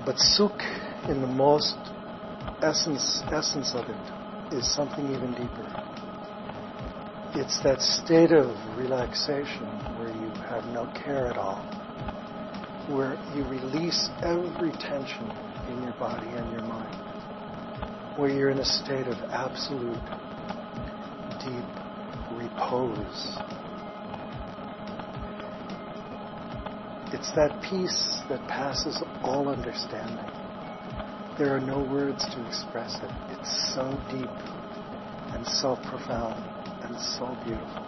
But sukh, in the most essence of it, is something even deeper. It's that state of relaxation where you have no care at all, where you release every tension in your body and your mind, where you're in a state of absolute deep repose. It's that peace that passes all understanding. There are no words to express it. It's so deep and so profound and so beautiful.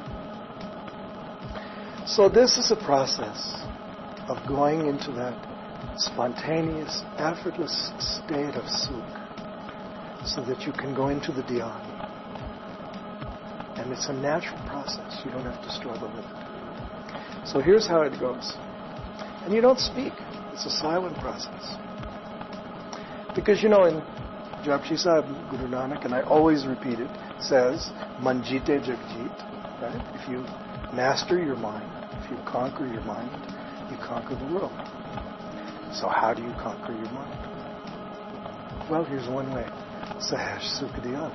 So this is a process of going into that spontaneous, effortless state of sukh so that you can go into the dhyan. And it's a natural process. You don't have to struggle with it. So here's how it goes. And you don't speak. It's a silent process. Because in Japji Sahib, Guru Nanak, and I always repeat it, says, Manjite Jagjit, right? If you master your mind, if you conquer your mind, you conquer the world. So how do you conquer your mind? Well, here's one way. Sahaj Sukh Dhyan.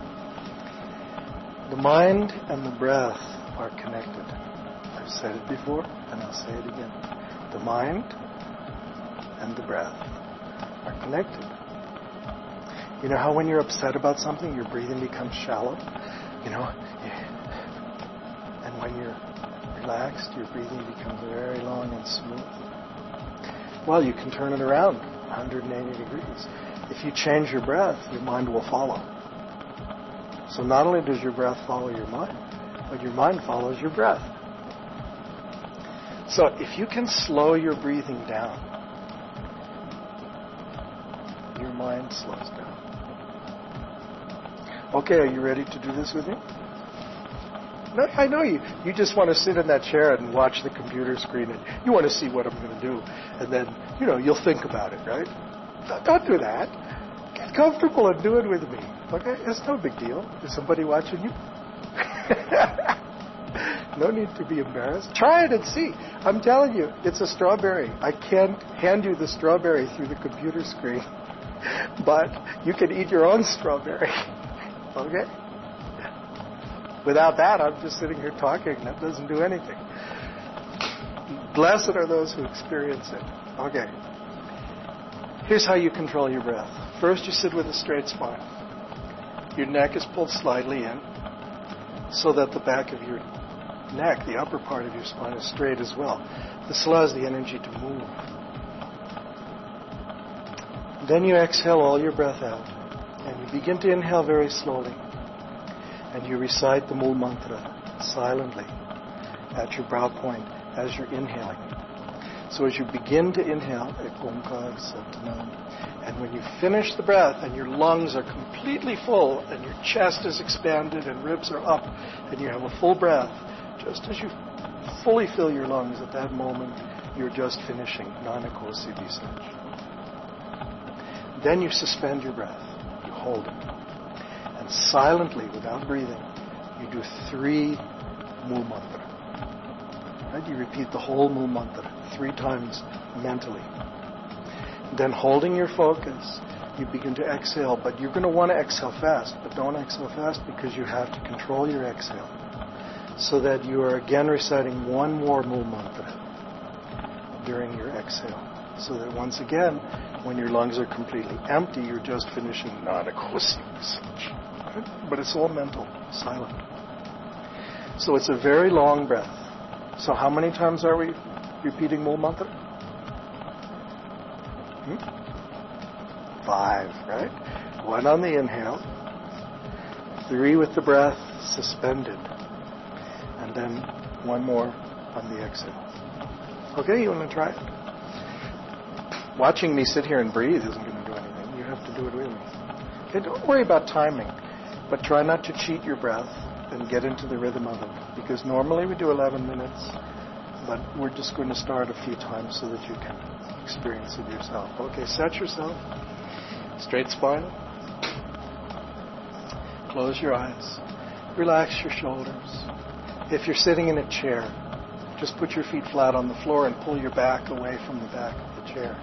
The mind and the breath are connected. I've said it before, and I'll say it again. The mind and the breath are connected. You know how when you're upset about something, your breathing becomes shallow? And when you're relaxed, your breathing becomes very long and smooth. Well, you can turn it around 180 degrees. If you change your breath, your mind will follow. So not only does your breath follow your mind, but your mind follows your breath. So if you can slow your breathing down, your mind slows down. Okay, are you ready to do this with me? No, I know you. You just want to sit in that chair and watch the computer screen, and you want to see what I'm going to do. And then, you'll think about it, right? Don't do that. Get comfortable and do it with me. Okay? It's no big deal. Is somebody watching you? No need to be embarrassed. Try it and see. I'm telling you, it's a strawberry. I can't hand you the strawberry through the computer screen, but you can eat your own strawberry. Okay? Without that, I'm just sitting here talking. That doesn't do anything. Blessed are those who experience it. Okay. Here's how you control your breath. First, you sit with a straight spine. Your neck is pulled slightly in so that the back of your neck, the upper part of your spine, is straight as well. This allows the energy to move. Then you exhale all your breath out. And you begin to inhale very slowly. And you recite the Mool Mantra silently at your brow point as you're inhaling. So as you begin to inhale, Ek Onkar Satnam, and when you finish the breath and your lungs are completely full and your chest is expanded and ribs are up and you have a full breath, just as you fully fill your lungs at that moment, you're just finishing Nanak Hosi Bisaj. Then you suspend your breath. You hold it. And silently, without breathing, you do 3 Mool Mantra. Right? You repeat the whole Mool Mantra 3 times mentally. Then holding your focus, you begin to exhale, but you're going to want to exhale fast, but don't exhale fast because you have to control your exhale so that you are again reciting 1 more Mool Mantra during your exhale. So that once again, when your lungs are completely empty, you're just finishing Nanak Hosi Bisaj. But it's all mental, silent. So it's a very long breath. So how many times are we repeating Mool Mantra? 5, right? 1 on the inhale, 3 with the breath suspended, and then 1 more on the exhale. Okay, you want to try it? Watching me sit here and breathe isn't going to do anything. You have to do it with me. Okay, don't worry about timing, but try not to cheat your breath and get into the rhythm of it. Because normally we do 11 minutes, but we're just going to start a few times so that you can experience it yourself. Okay, set yourself. Straight spine. Close your eyes. Relax your shoulders. If you're sitting in a chair, just put your feet flat on the floor and pull your back away from the back of the chair.